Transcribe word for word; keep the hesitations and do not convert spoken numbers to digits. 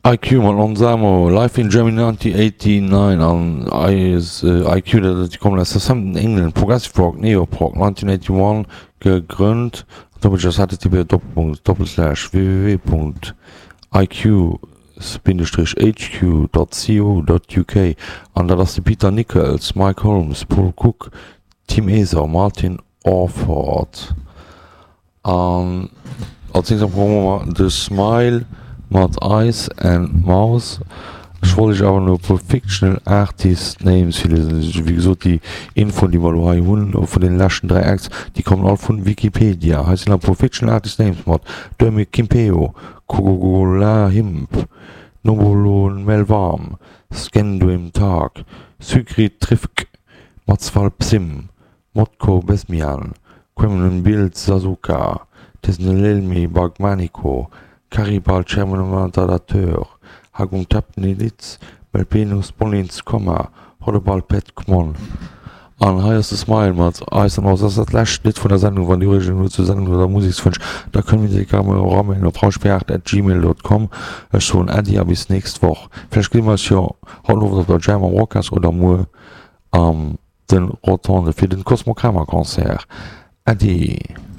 I Q mat Lonsamo Live in Germany nineteen eighty-nine an is uh, I Q dat kommen as Southampton England Progressive Rock Neoprog nineteen eighty-one gegrünnt hat Doppelpunkt Doppelslash w w w Punkt I Q H Q dot co dot U K an dat ass de Peter Nichols, Mike Holmes, Paul Cook, Tim Eser, Martin Orford an als de Smile mat Ice and Mouse schwoll ich awer no pro fictional Artist Names wie gesot die Info die mal hunn vu den laschen drei Acts die kommen all vun Wikipedia he pro fictional Artist Names mat Demi Kimpeo, Kogola Himp, Nobolon Melwarm, Scan du im Tag, Sykrit Trifk, Matzwal Psim, Motko Besmian, Kremlin Bild Sasuka, Tesnelelmi Bagmaniko, Karibal Chairmanadateur, Hagung Tapnilitz, Melpenus Bonins Komma, Hodebal Pet Kmon. An heierste Smile mat Eisen aus ass dat lächt net vun der Sendung wann die Origin nur zu Sendung oder Musikwënsch, da können wir se Rammen op Frausperrt at gmail dot com ech schon Ädi a bis nächst woch. Flech gimmers jo Hall der German Rockers oder mo am um, den Rotonde fir den Kosmokammerkonzert. Adi.